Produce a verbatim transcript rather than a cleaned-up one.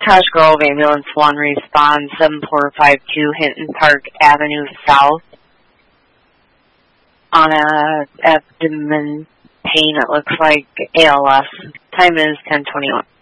Oshkosh Grove Ambulance one responds, seven four five two Hinton Park Avenue South. On a abdomen pain, it looks like A L S. Time is ten twenty-one.